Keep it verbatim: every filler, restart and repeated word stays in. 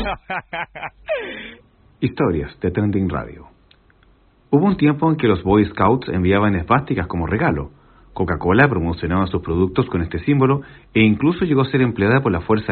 Historias de Trending Radio. Hubo un tiempo en que los Boy Scouts enviaban esvásticas como regalo. Coca-Cola promocionaba sus productos con este símbolo e incluso llegó a ser empleada por la Fuerza